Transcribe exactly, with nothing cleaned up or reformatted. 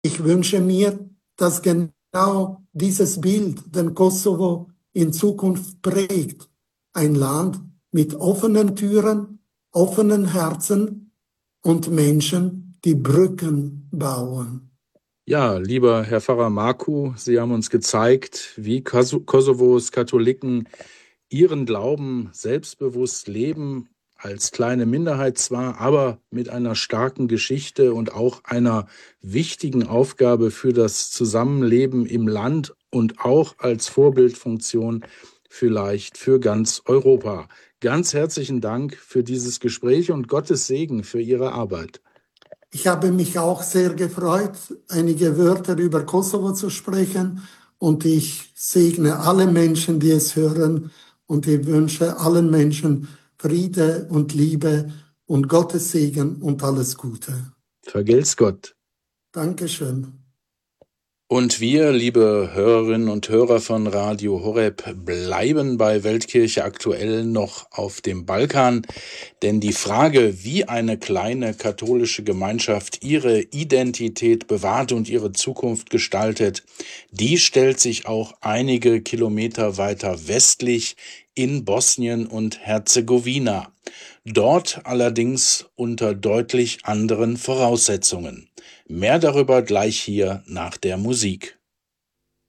Ich wünsche mir, dass genau dieses Bild den Kosovo in Zukunft prägt. Ein Land mit offenen Türen, offenen Herzen und Menschen, die Brücken bauen. Ja, lieber Herr Pfarrer Marku, Sie haben uns gezeigt, wie Kos- Kosovos Katholiken ihren Glauben selbstbewusst leben, als kleine Minderheit zwar, aber mit einer starken Geschichte und auch einer wichtigen Aufgabe für das Zusammenleben im Land und auch als Vorbildfunktion vielleicht für ganz Europa. Ganz herzlichen Dank für dieses Gespräch und Gottes Segen für Ihre Arbeit. Ich habe mich auch sehr gefreut, einige Wörter über Kosovo zu sprechen, und ich segne alle Menschen, die es hören, und ich wünsche allen Menschen Friede und Liebe und Gottes Segen und alles Gute. Vergelt's Gott. Dankeschön. Und wir, liebe Hörerinnen und Hörer von Radio Horeb, bleiben bei Weltkirche aktuell noch auf dem Balkan, denn die Frage, wie eine kleine katholische Gemeinschaft ihre Identität bewahrt und ihre Zukunft gestaltet, die stellt sich auch einige Kilometer weiter westlich in Bosnien und Herzegowina. Dort allerdings unter deutlich anderen Voraussetzungen. Mehr darüber gleich hier nach der Musik.